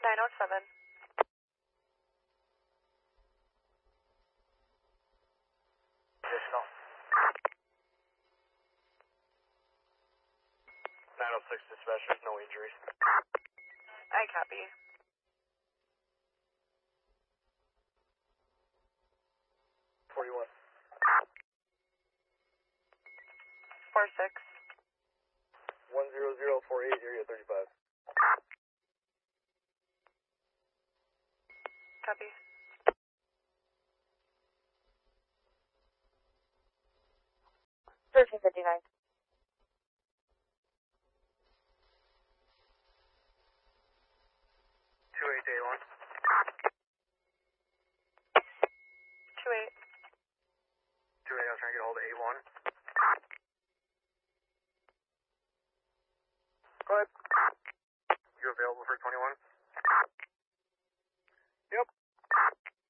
907. Additional. 906 dispatchers, no injuries. I copy. 41. 46. 10048, area 35. Copy. 1359. 2881. 28. 28, I was trying to get a hold of 81. Go ahead. You available for 21?